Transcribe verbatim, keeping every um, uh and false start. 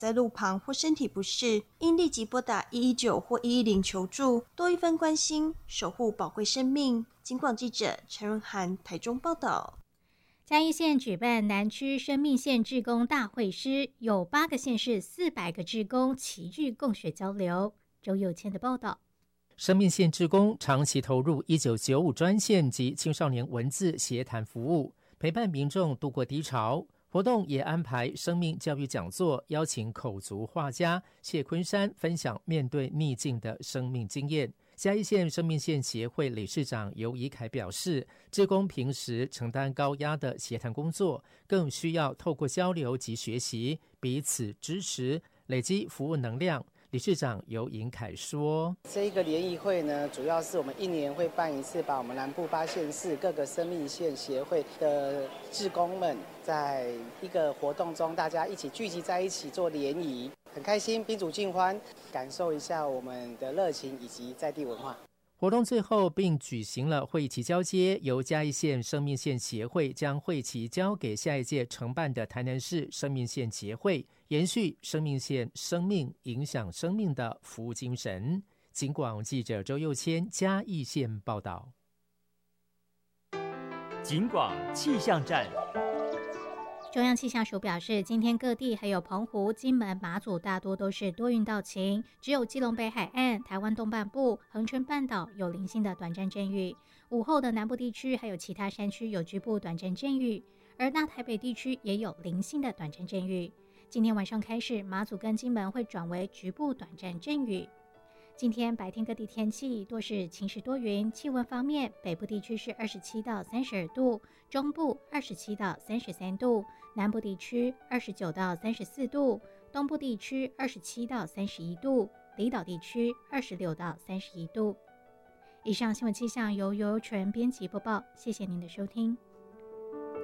在路旁或身体不适，应立即拨打一一九或一一零求助，多一分关心，守护宝贵生命。警广记者陈润涵台中报道。 嘉义县举办南区生命线志工大会师，有八个县市四百个志工齐聚共学交流。周佑谦的报道。 生命线志工长期投入一九九五专线及青少年文字协谈服务，陪伴民众度过低潮。活动也安排生命教育讲座，邀请口足画家谢昆山分享面对逆境的生命经验。嘉义县生命线协会理事长尤怡凯表示，志工平时承担高压的协谈工作，更需要透过交流及学习，彼此支持，累积服务能量。理事长尤颖凯说， 这一个联谊会呢，主要是我们一年会办一次，把我们南部八县市各个生命线协会的志工们，在一个活动中，大家一起聚集在一起做联谊，很开心，宾主尽欢，感受一下我们的热情以及在地文化。 活动最后并举行了会旗交接，由嘉义县生命线协会将会旗交给下一届承办的台南市生命线协会，延续生命线生命影响生命的服务精神。警广记者周佑谦嘉义县报道。 警广气象站。 中央气象署表示，今天各地还有澎湖、金门、马祖大多都是多云到晴，只有基隆北海岸、台湾东半部、恒春半岛有零星的短暂阵雨。午后的南部地区还有其他山区有局部短暂阵雨，而大台北地区也有零星的短暂阵雨。今天晚上开始，马祖跟金门会转为局部短暂阵雨。今天白天各地天气多是晴时多云，气温方面，北部地区是二十七到三十二度，中部二十七到三十三度，南部地区二十九到三十四度，东部地区二十七到三十一度，离岛地区二十六到三十一度。以上新闻气象由游游纯编辑播报，谢谢您的收听。